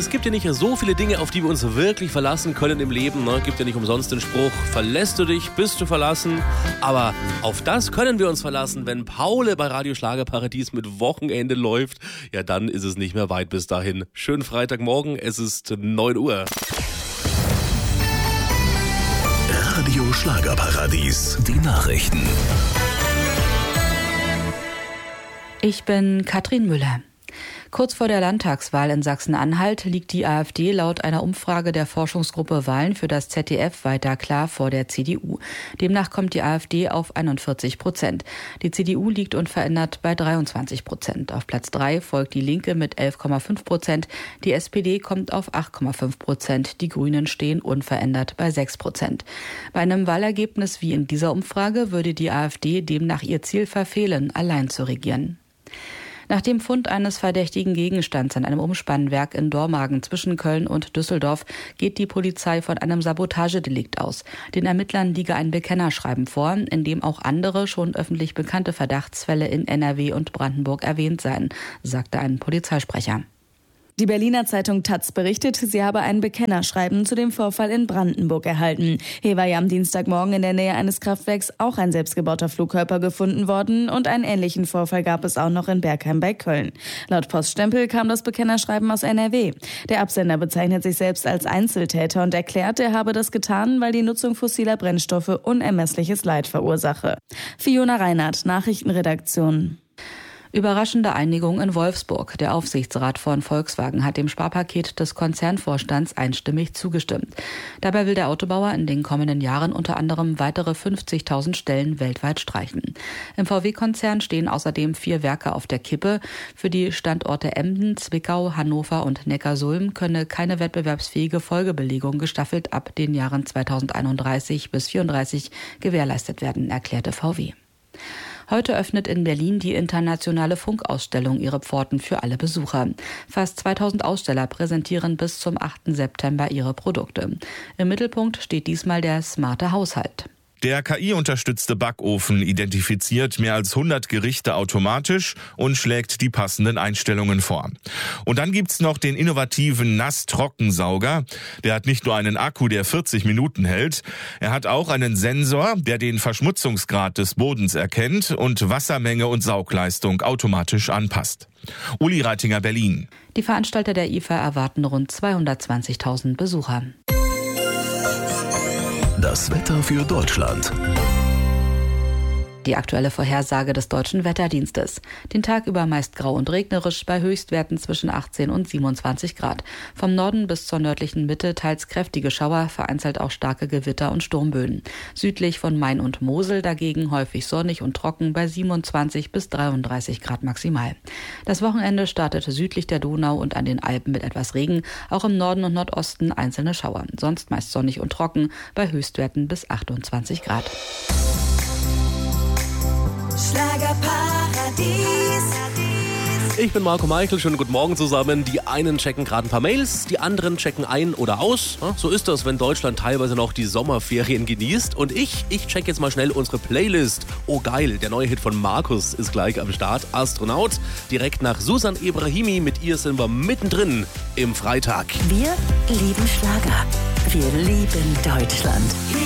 Es gibt ja nicht so viele Dinge, auf die wir uns wirklich verlassen können im Leben. Ne? Gibt ja nicht umsonst den Spruch, verlässt du dich, bist du verlassen. Aber auf das können wir uns verlassen. Wenn Paul bei Radio Schlagerparadies mit Wochenende läuft, ja, dann ist es nicht mehr weit bis dahin. Schönen Freitagmorgen, es ist 9 Uhr. Radio Schlagerparadies, die Nachrichten. Ich bin Katrin Müller. Kurz vor der Landtagswahl in Sachsen-Anhalt liegt die AfD laut einer Umfrage der Forschungsgruppe Wahlen für das ZDF weiter klar vor der CDU. Demnach kommt die AfD auf 41%. Die CDU liegt unverändert bei 23%. Auf Platz 3 folgt die Linke mit 11,5%. Die SPD kommt auf 8,5%. Die Grünen stehen unverändert bei 6%. Bei einem Wahlergebnis wie in dieser Umfrage würde die AfD demnach ihr Ziel verfehlen, allein zu regieren. Nach dem Fund eines verdächtigen Gegenstands an einem Umspannwerk in Dormagen zwischen Köln und Düsseldorf geht die Polizei von einem Sabotagedelikt aus. Den Ermittlern liege ein Bekennerschreiben vor, in dem auch andere schon öffentlich bekannte Verdachtsfälle in NRW und Brandenburg erwähnt seien, sagte ein Polizeisprecher. Die Berliner Zeitung taz berichtet, sie habe ein Bekennerschreiben zu dem Vorfall in Brandenburg erhalten. Hier war ja am Dienstagmorgen in der Nähe eines Kraftwerks auch ein selbstgebauter Flugkörper gefunden worden und einen ähnlichen Vorfall gab es auch noch in Bergheim bei Köln. Laut Poststempel kam das Bekennerschreiben aus NRW. Der Absender bezeichnet sich selbst als Einzeltäter und erklärt, er habe das getan, weil die Nutzung fossiler Brennstoffe unermessliches Leid verursache. Fiona Reinhardt, Nachrichtenredaktion. Überraschende Einigung in Wolfsburg. Der Aufsichtsrat von Volkswagen hat dem Sparpaket des Konzernvorstands einstimmig zugestimmt. Dabei will der Autobauer in den kommenden Jahren unter anderem weitere 50.000 Stellen weltweit streichen. Im VW-Konzern stehen außerdem 4 Werke auf der Kippe. Für die Standorte Emden, Zwickau, Hannover und Neckarsulm könne keine wettbewerbsfähige Folgebelegung gestaffelt ab den Jahren 2031 bis 2034 gewährleistet werden, erklärte VW. Heute öffnet in Berlin die internationale Funkausstellung ihre Pforten für alle Besucher. Fast 2000 Aussteller präsentieren bis zum 8. September ihre Produkte. Im Mittelpunkt steht diesmal der smarte Haushalt. Der KI-unterstützte Backofen identifiziert mehr als 100 Gerichte automatisch und schlägt die passenden Einstellungen vor. Und dann gibt's noch den innovativen Nass-Trockensauger. Der hat nicht nur einen Akku, der 40 Minuten hält. Er hat auch einen Sensor, der den Verschmutzungsgrad des Bodens erkennt und Wassermenge und Saugleistung automatisch anpasst. Uli Reitinger, Berlin. Die Veranstalter der IFA erwarten rund 220.000 Besucher. Das Wetter für Deutschland. Die aktuelle Vorhersage des Deutschen Wetterdienstes. Den Tag über meist grau und regnerisch bei Höchstwerten zwischen 18 und 27 Grad. Vom Norden bis zur nördlichen Mitte teils kräftige Schauer, vereinzelt auch starke Gewitter und Sturmböen. Südlich von Main und Mosel dagegen häufig sonnig und trocken bei 27 bis 33 Grad maximal. Das Wochenende startet südlich der Donau und an den Alpen mit etwas Regen, auch im Norden und Nordosten einzelne Schauer. Sonst meist sonnig und trocken bei Höchstwerten bis 28 Grad. Schlagerparadies. Ich bin Marco Meichel, schönen guten Morgen zusammen. Die einen checken gerade ein paar Mails, die anderen checken ein oder aus. So ist das, wenn Deutschland teilweise noch die Sommerferien genießt. Und ich check jetzt mal schnell unsere Playlist. Oh geil, der neue Hit von Markus ist gleich am Start. Astronaut. Direkt nach Susan Ebrahimi, mit ihr sind wir mittendrin im Freitag. Wir lieben Schlager. Wir lieben Deutschland.